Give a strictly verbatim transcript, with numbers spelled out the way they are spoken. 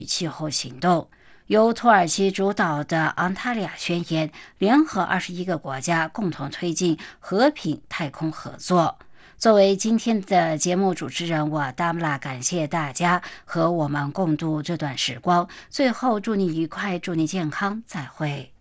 气候行动。由土耳其主导的安塔利亚宣言联合二十一个国家共同推进和平太空合作。作为今天的节目主持人，我达姆拉感谢大家和我们共度这段时光。最后，祝你愉快，祝你健康，再会。